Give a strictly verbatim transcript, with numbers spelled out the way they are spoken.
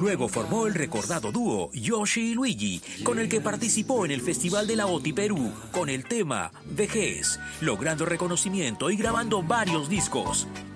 Luego formó el recordado dúo Yoshi y Luigi, con el que participó en el Festival de la O T I Perú con el tema Vejez, logrando reconocimiento y grabando varios discos.